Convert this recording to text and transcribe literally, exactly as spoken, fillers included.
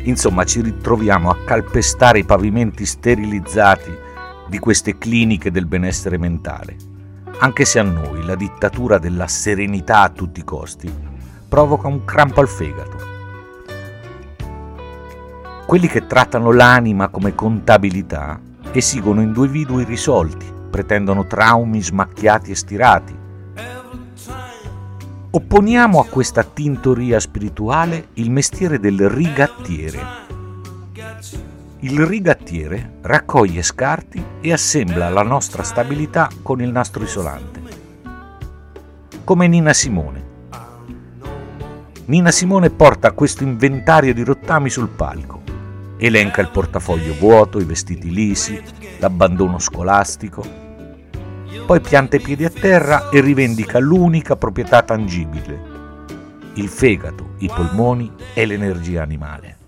Insomma, ci ritroviamo a calpestare i pavimenti sterilizzati di queste cliniche del benessere mentale, anche se a noi la dittatura della serenità a tutti i costi provoca un crampo al fegato. Quelli che trattano l'anima come contabilità esigono individui risolti, pretendono traumi smacchiati e stirati. Opponiamo a questa tintoria spirituale il mestiere del rigattiere. Il rigattiere raccoglie scarti e assembla la nostra stabilità con il nastro isolante. Come Nina Simone. Nina Simone porta questo inventario di rottami sul palco. Elenca il portafoglio vuoto, i vestiti lisi, l'abbandono scolastico. Poi pianta i piedi a terra e rivendica l'unica proprietà tangibile: il fegato, i polmoni e l'energia animale.